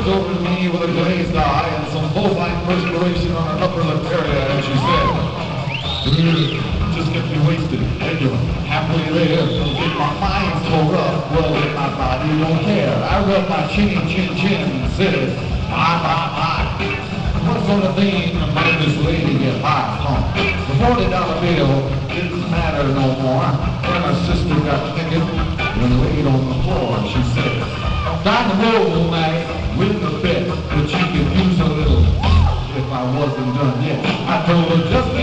looked over at me with a glazed eye and some bovine perspiration on her upper lip area, and she said, just get me wasted, and you're halfway there. Get my mind so rough, well, get my body don't care. I rub my chin and says, bye. What sort of thing might this lady get high from? The $40 bill didn't matter no more. Then her sister got thinking and laid on the floor, and she said, down the road, Maggie, with the bet, but you could use a little if I wasn't done yet. I told her just